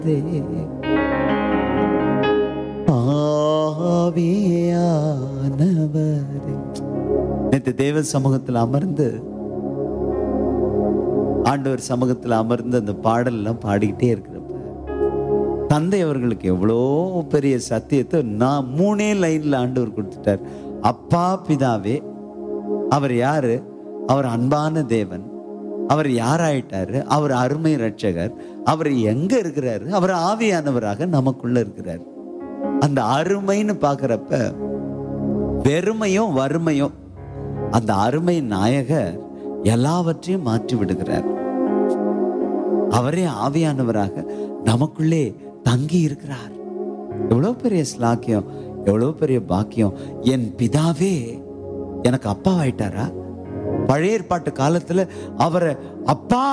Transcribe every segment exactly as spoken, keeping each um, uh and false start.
ஆவியானவரே. நேத்து தேவ சமூகத்தில் அமர்ந்து ஆண்டவர் சமூகத்தில் அமர்ந்து அந்த பாடல் எல்லாம் பாடிக்கிட்டே இருக்கிறப்ப தந்தை அவர்களுக்கு எவ்வளோ பெரிய சத்தியத்தை நான் மூணே லைன்ல ஆண்டவர் கொடுத்துட்டார். அப்பா பிதாவே, அவர் யாரு? அவர் அன்பான தேவன். அவர் யாராயிட்டாரு? அவர் அருமை ரட்சகர். அவர் எங்க இருக்கிறாரு? அவர் ஆவியானவராக நமக்குள்ள இருக்கிறார். அந்த அருமைன்னு பாக்குறப்ப வெறுமையும் வறுமையும், அந்த அருமை நாயகர் எல்லாவற்றையும் மாற்றி விடுகிறார். அவரே ஆவியானவராக நமக்குள்ளே தங்கி இருக்கிறார். எவ்வளவு பெரிய ஸ்லாக்கியம், எவ்வளவு பெரிய பாக்கியம். என் பிதாவே எனக்கு அப்பா ஆயிட்டாரா? பழைய ஏற்பாட்டு காலத்துல அவரை அப்பா,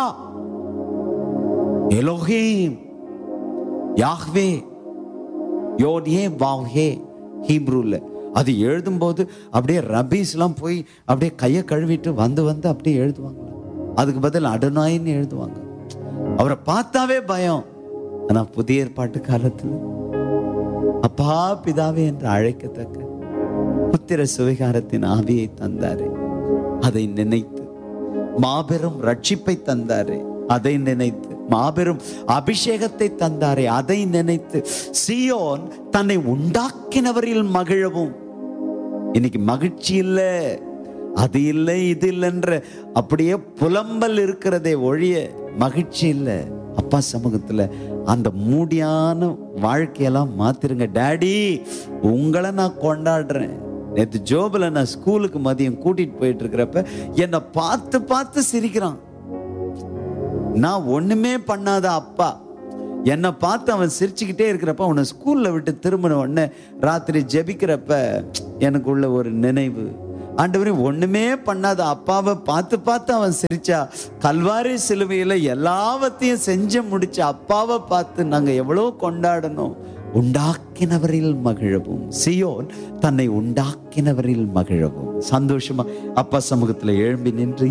எலோஹீம், யாஹ்வே, யோட்யே வாவ்ஹே ஹீப்ரூல அது எழுதும் போது அப்படியே ரபீஸ் எல்லாம் போய் அப்படியே கையை கழுவிட்டு வந்து வந்து அப்படியே எழுதுவாங்க. அதுக்கு பதில் அடனாயின்னு எழுதுவாங்க. அவரை பார்த்தாவே பயம். ஆனா புதிய ஏற்பாட்டு காலத்துல அப்பா பிதாவே என்று அழைக்கத்தக்க புத்திர சுவிகாரத்தின் ஆவியை தந்தாரே, அதை நினைத்து மாபெரும் ரட்சிப்பை தந்தாரே, அதை நினைத்து மாபெரும் அபிஷேகத்தை தந்தாரே, அதை நினைத்து சீயோன் தன்னை உண்டாக்கினவரில் மகிழவும். இன்னைக்கு மகிழ்ச்சி இல்ல, அது இல்லை இது இல்லைன்ற அப்படியே புலம்பல் இருக்கிறதே ஒழிய மகிழ்ச்சி இல்லை. அப்பா சமூகத்துல அந்த மூடியான வாழ்க்கையெல்லாம் மாத்திருங்க. டாடி, உங்களை நான் கொண்டாடுறேன். நேற்று ஜோபில் நான் ஸ்கூலுக்கு மதியம் கூட்டிட்டு போயிட்டு இருக்கிறப்ப என்னை பார்த்து பார்த்து சிரிக்கிறான். நான் ஒண்ணுமே பண்ணாத அப்பா என்னை பார்த்து அவன் சிரிச்சுக்கிட்டே இருக்கிறப்ப, அவனை ஸ்கூல்ல விட்டு திரும்பின உடனே ராத்திரி ஜெபிக்கிறப்ப எனக்குள்ள ஒரு நினைவு, ஆண்டவரே ஒண்ணுமே பண்ணாத அப்பாவை பார்த்து பார்த்து அவன் சிரிச்சா, கல்வாரி சிலுவையில எல்லாவற்றையும் செஞ்சு முடிச்ச அப்பாவை பார்த்து நாங்க எவ்வளவு கொண்டாடணும். உண்டாக்கினவரில் மகிழவும். சீயோன் தன்னை உண்டாக்கினவரில் மகிழவும். சந்தோஷமா அப்பா சமூகத்துல எழும்பி நின்று